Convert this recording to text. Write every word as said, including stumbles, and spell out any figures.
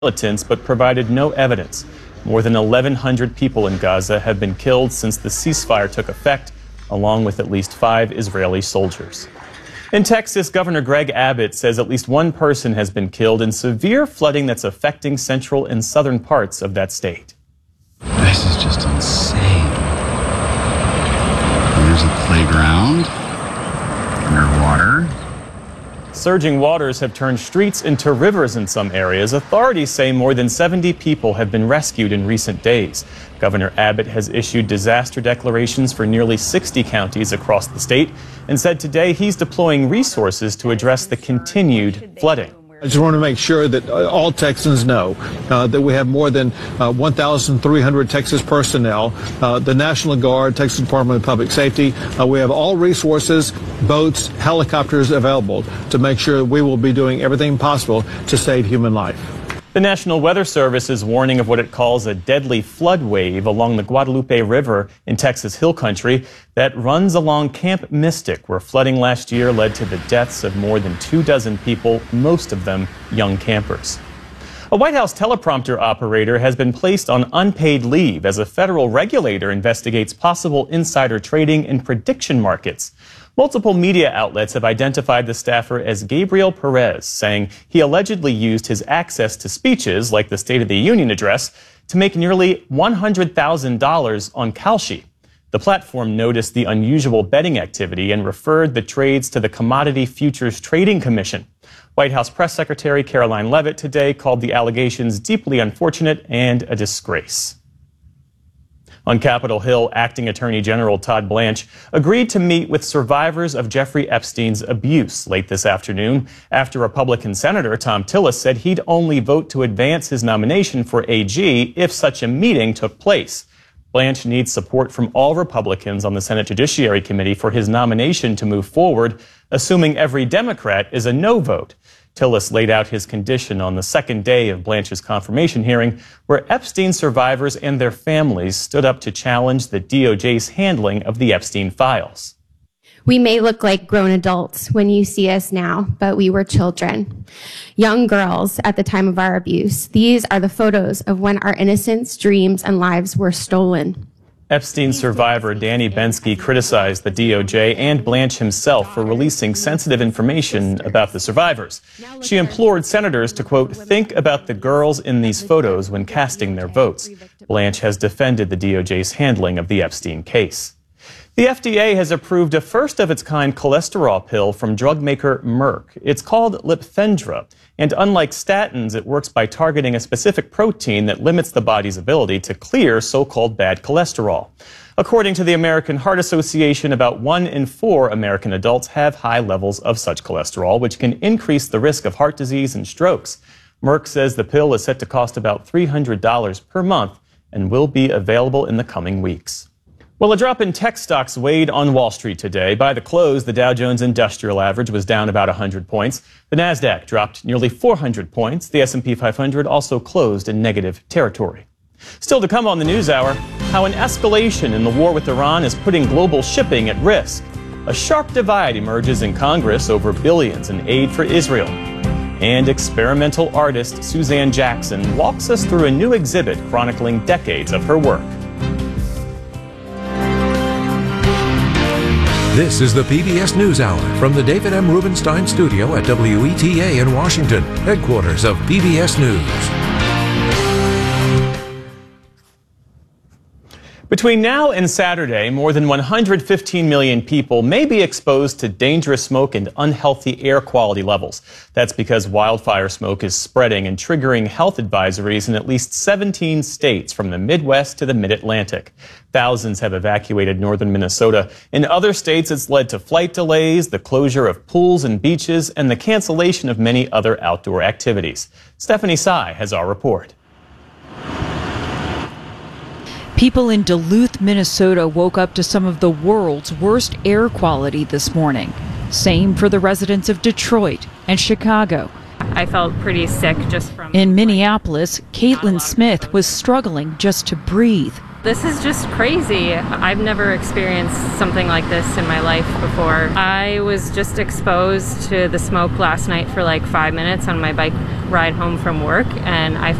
militants, but provided no evidence. More than eleven hundred people in Gaza have been killed since the ceasefire took effect, along with at least five Israeli soldiers. In Texas, Governor Greg Abbott says at least one person has been killed in severe flooding that's affecting central and southern parts of that state. This is just insane. There's a playground underwater. Surging waters have turned streets into rivers in some areas. Authorities say more than seventy people have been rescued in recent days. Governor Abbott has issued disaster declarations for nearly sixty counties across the state and said today he's deploying resources to address the continued flooding. I just want to make sure that all Texans know uh, that we have more than uh, one thousand three hundred Texas personnel, uh, the National Guard, Texas Department of Public Safety. Uh, we have all resources, boats, helicopters available to make sure we will be doing everything possible to save human life. The National Weather Service is warning of what it calls a deadly flood wave along the Guadalupe River in Texas Hill Country that runs along Camp Mystic, where flooding last year led to the deaths of more than two dozen people, most of them young campers. A White House teleprompter operator has been placed on unpaid leave as a federal regulator investigates possible insider trading in prediction markets. Multiple media outlets have identified the staffer as Gabriel Perez, saying he allegedly used his access to speeches, like the State of the Union address, to make nearly one hundred thousand dollars on Kalshi. The platform noticed the unusual betting activity and referred the trades to the Commodity Futures Trading Commission. White House Press Secretary Caroline Leavitt today called the allegations deeply unfortunate and a disgrace. On Capitol Hill, Acting Attorney General Todd Blanche agreed to meet with survivors of Jeffrey Epstein's abuse late this afternoon after Republican Senator Thom Tillis said he'd only vote to advance his nomination for A G if such a meeting took place. Blanche needs support from all Republicans on the Senate Judiciary Committee for his nomination to move forward, assuming every Democrat is a no vote. Tillis laid out his condition on the second day of Blanche's confirmation hearing, where Epstein survivors and their families stood up to challenge the D O J's handling of the Epstein files. We may look like grown adults when you see us now, but we were children, young girls at the time of our abuse. These are the photos of when our innocence, dreams, and lives were stolen. Epstein survivor Danny Bensky criticized the D O J and Blanche himself for releasing sensitive information about the survivors. She implored senators to, quote, think about the girls in these photos when casting their votes. Blanche has defended the D O J's handling of the Epstein case. The F D A has approved a first-of-its-kind cholesterol pill from drug maker Merck. It's called Lipfendra, and unlike statins, it works by targeting a specific protein that limits the body's ability to clear so-called bad cholesterol. According to the American Heart Association, about one in four American adults have high levels of such cholesterol, which can increase the risk of heart disease and strokes. Merck says the pill is set to cost about three hundred dollars per month and will be available in the coming weeks. Well, a drop in tech stocks weighed on Wall Street today. By the close, the Dow Jones Industrial Average was down about one hundred points. The Nasdaq dropped nearly four hundred points. The S and P five hundred also closed in negative territory. Still to come on the NewsHour, how an escalation in the war with Iran is putting global shipping at risk. A sharp divide emerges in Congress over billions in aid for Israel. And experimental artist Suzanne Jackson walks us through a new exhibit chronicling decades of her work. This is the P B S NewsHour from the David M. Rubenstein studio at W E T A in Washington, headquarters of P B S News. Between now and Saturday, more than one hundred fifteen million people may be exposed to dangerous smoke and unhealthy air quality levels. That's because wildfire smoke is spreading and triggering health advisories in at least seventeen states from the Midwest to the Mid-Atlantic. Thousands have evacuated northern Minnesota. In other states, it's led to flight delays, the closure of pools and beaches, and the cancellation of many other outdoor activities. Stephanie Sy has our report. People in Duluth, Minnesota woke up to some of the world's worst air quality this morning. Same for the residents of Detroit and Chicago. I felt pretty sick just from... In Minneapolis, Caitlin Smith was struggling just to breathe. This is just crazy. I've never experienced something like this in my life before. I was just exposed to the smoke last night for like five minutes on my bike ride home from work, and I